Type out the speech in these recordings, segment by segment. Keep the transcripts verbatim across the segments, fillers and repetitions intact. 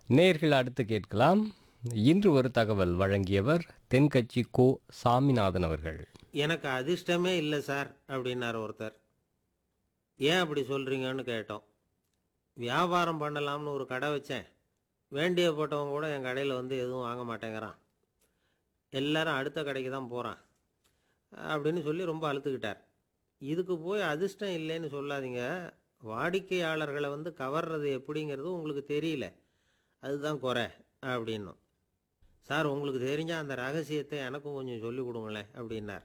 நேயர்கள் அடுத்து கேட்கலாம். இன்று ஒரு தகவல் வழங்கியவர் தென்கட்சி கோ. சாமிநாதன் அவர்கள். எனக்கு அதிர்ஷ்டமே இல்லை சார் அப்படின்னார் ஒருத்தர். ஏன் அப்படி சொல்கிறீங்கன்னு கேட்டோம். வியாபாரம் பண்ணலாம்னு ஒரு கடை வச்சேன். வேண்டிய போட்டவங்க கூட என் கடையில் வந்து எதுவும் வாங்க மாட்டேங்கிறான். எல்லாரும் அடுத்த கடைக்கு தான் போகிறான் அப்படின்னு சொல்லி ரொம்ப அழுத்துக்கிட்டார். இதுக்கு போய் அதிர்ஷ்டம் இல்லைன்னு சொல்லாதீங்க. வாடிக்கையாளர்களை வந்து கவர்றது எப்படிங்கிறது உங்களுக்கு தெரியல, அதுதான் குறை அப்படின்னும். சார், உங்களுக்கு தெரிஞ்ச அந்த ரகசியத்தை எனக்கும் கொஞ்சம் சொல்லி கொடுங்களேன் அப்படின்னார்.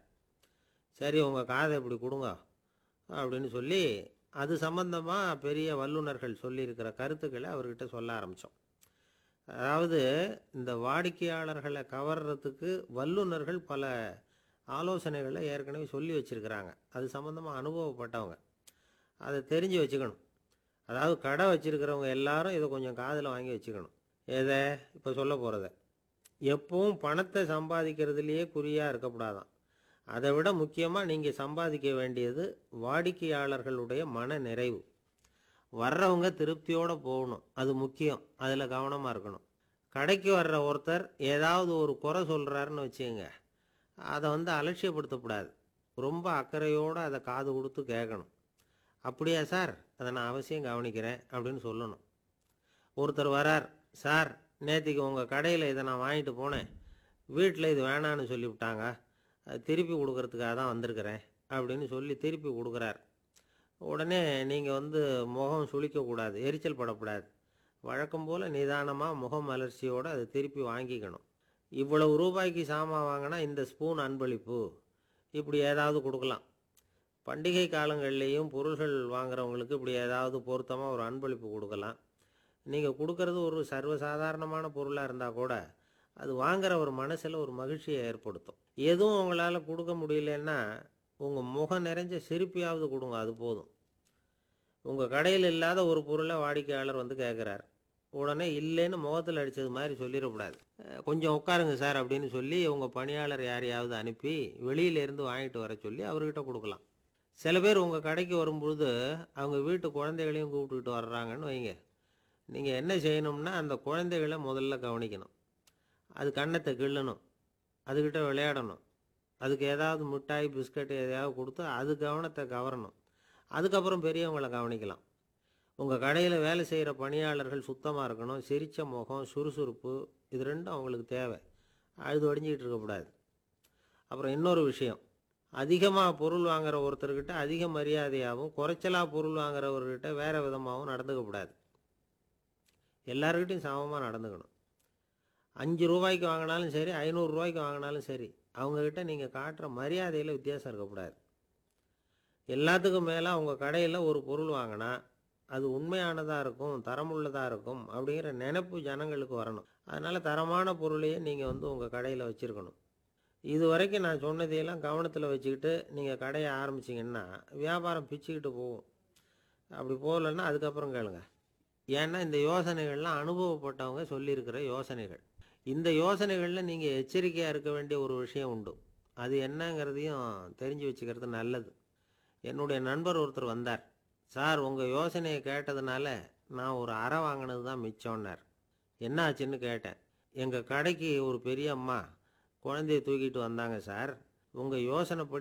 சரி, உங்கள் காதை இப்படி கொடுங்க அப்படின்னு சொல்லி அது சம்பந்தமாக பெரிய வல்லுநர்கள் சொல்லியிருக்கிற கருத்துக்களை அவர்கிட்ட சொல்ல ஆரம்பித்தோம். அதாவது, இந்த வாடிக்கையாளர்களை கவர்றதுக்கு வல்லுநர்கள் பல ஆலோசனைகளை ஏற்கனவே சொல்லி வச்சுருக்கிறாங்க. அது சம்மந்தமாக அனுபவப்பட்டவங்க, அதை தெரிஞ்சு வச்சுக்கணும். அதாவது கடை வச்சுருக்கிறவங்க எல்லாரும் இதை கொஞ்சம் காதில் வாங்கி வச்சுக்கணும். எதை இப்போ சொல்ல போகிறத. எப்பவும் பணத்தை சம்பாதிக்கிறதுலையே குறியாக இருக்கக்கூடாதான். அதை விட முக்கியமாக நீங்கள் சம்பாதிக்க வேண்டியது வாடிக்கையாளர்களுடைய மன நிறைவு. வர்றவங்க திருப்தியோடு போகணும், அது முக்கியம். அதில் கவனமாக இருக்கணும். கடைக்கு வர்ற ஒருத்தர் ஏதாவது ஒரு குறை சொல்கிறாருன்னு வச்சுங்க, அதை வந்து அலட்சியப்படுத்தக்கூடாது. ரொம்ப அக்கறையோடு அதை காது கொடுத்து கேட்கணும். அப்படியா சார், அதை நான் அவசியம் கவனிக்கிறேன் அப்படின்னு சொல்லணும். ஒருத்தர் வரார், சார் நேற்றுக்கு உங்கள் கடையில் இதை நான் வாங்கிட்டு போனேன், வீட்டில் இது வேணான்னு சொல்லிவிட்டாங்க, அது திருப்பி கொடுக்கறதுக்காக தான் வந்திருக்கிறேன் அப்படின்னு சொல்லி திருப்பி கொடுக்குறார். உடனே நீங்கள் வந்து முகம் சுளிக்கக்கூடாது, எரிச்சல் படக்கூடாது. வழக்கம் போல் நிதானமாக முகம் மலர்ச்சியோடு அதை திருப்பி வாங்கிக்கணும். இவ்வளவு ரூபாய்க்கு சாமான் வாங்கினா இந்த ஸ்பூன் அன்பளிப்பு, இப்படி ஏதாவது கொடுக்கலாம். பண்டிகை காலங்கள்லேயும் பொருள்கள் வாங்குறவங்களுக்கு இப்படி ஏதாவது பொருத்தமாக ஒரு அன்பளிப்பு கொடுக்கலாம். நீங்கள் கொடுக்கறது ஒரு சர்வசாதாரணமான பொருளாக இருந்தால் கூட அது வாங்குகிற ஒரு மனசில் ஒரு மகிழ்ச்சியை ஏற்படுத்தும். எதுவும் உங்களால் கொடுக்க முடியலன்னா உங்கள் முகம் நிறைஞ்ச சிரிப்பையாவது கொடுங்க, அது போதும். உங்கள் கடையில் இல்லாத ஒரு பொருளை வாடிக்கையாளர் வந்து கேட்குறார், உடனே இல்லைன்னு முகத்தில் அடித்தது மாதிரி சொல்லிடக்கூடாது. கொஞ்சம் உட்காருங்க சார் அப்படின்னு சொல்லி உங்கள் பணியாளர் யாரையாவது அனுப்பி வெளியிலேருந்து வாங்கிட்டு வர சொல்லி அவர்கிட்ட கொடுக்கலாம். சில பேர் உங்கள் கடைக்கு வரும்பொழுது அவங்க வீட்டு குழந்தைகளையும் கூப்பிட்டுக்கிட்டு வர்றாங்கன்னு வைங்க. நீங்கள் என்ன செய்யணும்னா, அந்த குழந்தைகளை முதல்ல கவனிக்கணும். அது கன்னத்தை கிள்ளணும், அதுக்கிட்ட விளையாடணும், அதுக்கு ஏதாவது மிட்டாய் பிஸ்கட் எதையாவது கொடுத்து அது கவனத்தை கவரணும். அதுக்கப்புறம் பெரியவங்களை கவனிக்கலாம். உங்கள் கடையில் வேலை செய்கிற பணியாளர்கள் சுத்தமாக இருக்கணும். சிரித்த முகம், சுறுசுறுப்பு, இது ரெண்டும் அவங்களுக்கு தேவை. அழுது வடிஞ்சிக்கிட்டு இருக்கக்கூடாது. அப்புறம் இன்னொரு விஷயம், அதிகமாக பொருள் வாங்குகிற ஒருத்தர்கிட்ட அதிக மரியாதையாகவும், குறைச்சலாக பொருள் வாங்குறவர்கிட்ட வேறு விதமாகவும் நடந்துக்கக்கூடாது. எல்லாருக்கிட்டையும் சமமாக நடந்துக்கணும். அஞ்சு ரூபாய்க்கு வாங்கினாலும் சரி, ஐநூறுரூவாய்க்கு வாங்கினாலும் சரி, அவங்கக்கிட்ட நீங்கள் காட்டுற மரியாதையில் வித்தியாசம் இருக்கக்கூடாது. எல்லாத்துக்கும் மேலே அவங்க கடையில் ஒரு பொருள் வாங்கினா அது உண்மையானதாக இருக்கும், தரமுள்ளதாக இருக்கும் அப்படிங்கிற நினைப்பு ஜனங்களுக்கு வரணும். அதனால் தரமான பொருளையே நீங்கள் வந்து உங்கள் கடையில் வச்சுருக்கணும். இது வரைக்கும் நான் சொன்னதையெல்லாம் கவனத்தில் வச்சுக்கிட்டு நீங்கள் கடையை ஆரம்பிச்சிங்கன்னா வியாபாரம் பிச்சுக்கிட்டு போகும். அப்படி போகலன்னா அதுக்கப்புறம் கேளுங்க. ஏன்னா இந்த யோசனைகள்லாம் அனுபவப்பட்டவங்க சொல்லியிருக்கிற யோசனைகள். இந்த யோசனைகளில் நீங்கள் எச்சரிக்கையாக இருக்க வேண்டிய ஒரு விஷயம் உண்டு. அது என்னங்கிறதையும் தெரிஞ்சு வச்சுக்கிறது நல்லது. என்னுடைய நண்பர் ஒருத்தர் வந்தார். சார், உங்கள் யோசனையை கேட்டதுனால நான் ஒரு அறை வாங்கினது தான் மிச்சம்னார். என்ன ஆச்சுன்னு கேட்டேன். எங்கள் கடைக்கு ஒரு பெரிய அம்மா குழந்தைய தூக்கிட்டு வந்தாங்க சார். உங்கள் யோசனைப்படி